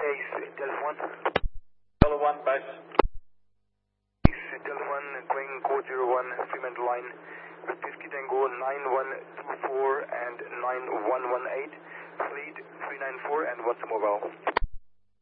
Ace, Delta 1. Delta 1, base. Ace, Delta 1, going code 01, Fremantle line. With Whiskey Tango 9124 and 9118. Fleet 394 and what's the mobile?